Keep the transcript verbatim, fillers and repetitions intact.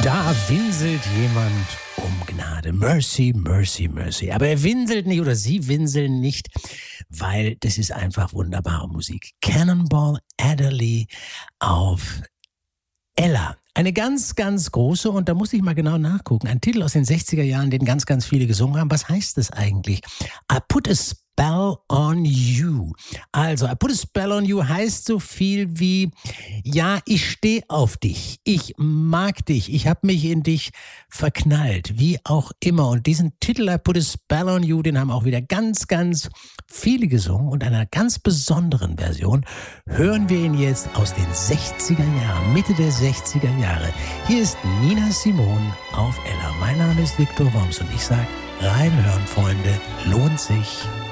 Da winselt jemand um Gnade. Mercy, mercy, mercy. Aber er winselt nicht oder sie winseln nicht, weil das ist einfach wunderbare Musik. Cannonball Adderley auf Ella. Eine ganz, ganz große, und da muss ich mal genau nachgucken, ein Titel aus den sechziger Jahren, den ganz, ganz viele gesungen haben. Was heißt das eigentlich? I put a spell on you. Also, I put a spell on you heißt so viel wie, ja, ich stehe auf dich, ich mag dich, ich habe mich in dich verknallt, wie auch immer. Und diesen Titel, I put a spell on you, den haben auch wieder ganz, ganz viele gesungen. Und einer ganz besonderen Version hören wir ihn jetzt aus den sechziger Jahren, Mitte der sechziger Jahre. Hier ist Nina Simone auf Ella. Mein Name ist Viktor Worms und ich sage, reinhören, Freunde, lohnt sich.